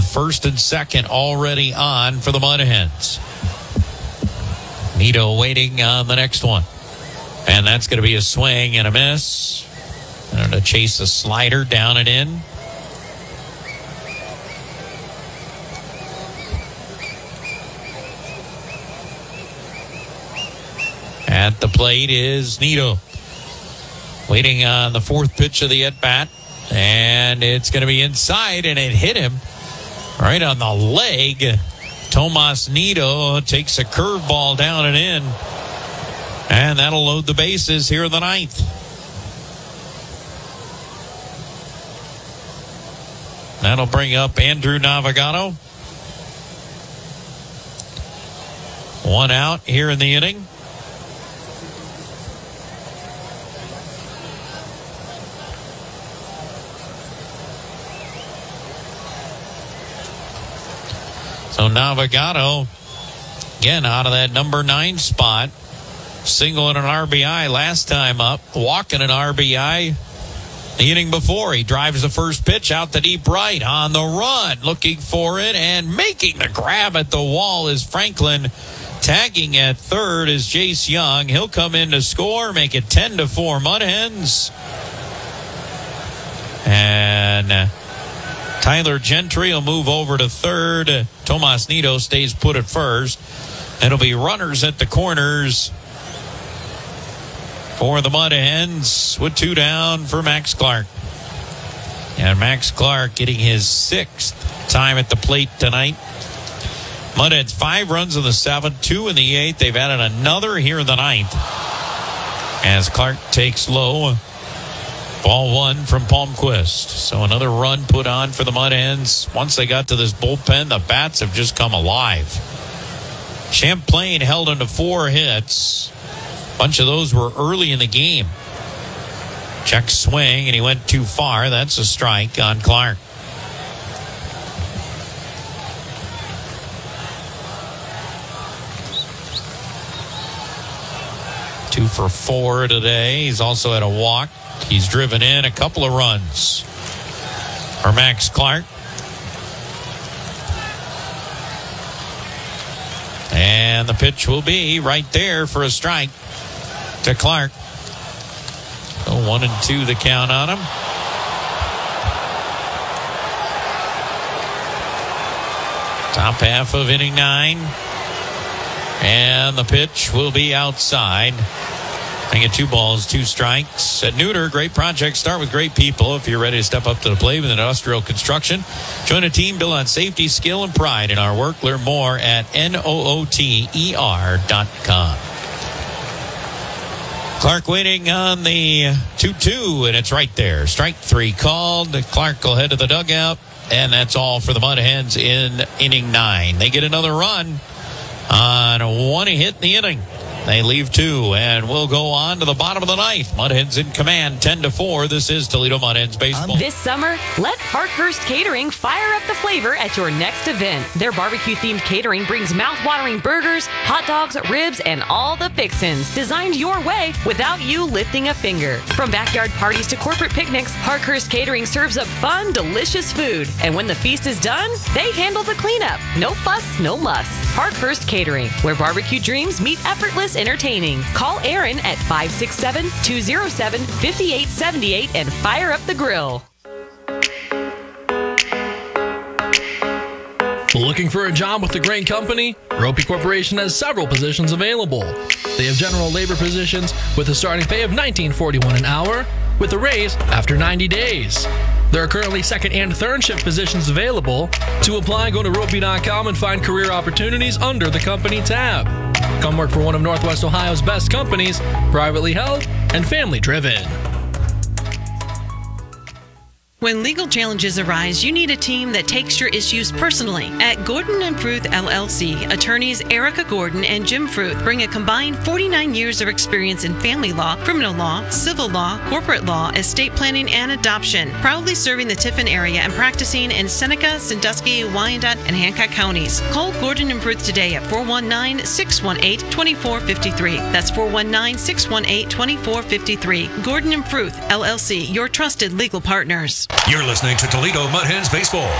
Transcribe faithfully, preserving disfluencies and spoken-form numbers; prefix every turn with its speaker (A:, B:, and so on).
A: first and second already on for the Mud Hens. Nito waiting on the next one. And that's going to be a swing and a miss. And to chase a slider down and in. At the plate is Nito. Waiting on the fourth pitch of the at-bat. And it's going to be inside, and it hit him right on the leg. Tomas Nito takes a curveball down and in. And that'll load the bases here in the ninth. That'll bring up Andrew Navigado. One out here in the inning. So Navigado, again, out of that number nine spot. Single and an R B I last time up. Walking an R B I the inning before. He drives the first pitch out the deep right on the run. Looking for it and making the grab at the wall is Franklin. Tagging at third is Jace Young. He'll come in to score. Make it ten to four Mud Hens. And Tyler Gentry will move over to third. Tomas Nito stays put at first. It'll be runners at the corners for the Mud Hens with two down for Max Clark. And Max Clark getting his sixth time at the plate tonight. Mud Hens five runs in the seventh, two in the eighth. They've added another here in the ninth. As Clark takes low. Ball one from Palmquist. So another run put on for the Mud Hens. Once they got to this bullpen, the bats have just come alive. Champlain held into four hits. A bunch of those were early in the game. Check swing, and he went too far. That's a strike on Clark. Two for four today. He's also had a walk. He's driven in a couple of runs for Max Clark. And the pitch will be right there for a strike to Clark. So one and two the count on him. Top half of inning nine. And the pitch will be outside. I get two balls, two strikes. At Neuter, great projects start with great people. If you're ready to step up to the plate with industrial construction, join a team built on safety, skill, and pride in our work. Learn more at nooter dot com. Clark waiting on the two two, and it's right there. Strike three called. Clark will head to the dugout, and that's all for the Mud Hens in inning nine. They get another run on one hit in the inning. They leave two, and we'll go on to the bottom of the ninth. Mud Hens in command, ten to four. This is Toledo Mud Hens baseball.
B: This summer, let Parkhurst Catering fire up the flavor at your next event. Their barbecue-themed catering brings mouth-watering burgers, hot dogs, ribs, and all the fixins designed your way without you lifting a finger. From backyard parties to corporate picnics, Parkhurst Catering serves up fun, delicious food. And when the feast is done, they handle the cleanup. No fuss, no muss. Parkhurst Catering, where barbecue dreams meet effortless entertaining. Call Aaron at five six seven, two oh seven, five eight seven eight and fire up the grill.
C: Looking for a job with the Grain Company? Ropey Corporation has several positions available. They have general labor positions with a starting pay of nineteen forty-one an hour with a raise after ninety days. There are currently second and third shift positions available. To apply, go to ropey dot com and find career opportunities under the company tab. Come work for one of Northwest Ohio's best companies, privately held and family driven.
D: When legal challenges arise, you need a team that takes your issues personally. At Gordon and Fruth L L C, attorneys Erica Gordon and Jim Fruth bring a combined forty-nine years of experience in family law, criminal law, civil law, corporate law, estate planning, and adoption, proudly serving the Tiffin area and practicing in Seneca, Sandusky, Wyandotte, and Hancock counties. Call Gordon and Fruth today at four one nine, six one eight, two four five three. That's four one nine, six one eight, two four five three. Gordon and Fruth L L C, your trusted legal partners.
E: You're listening to Toledo Mud Hens Baseball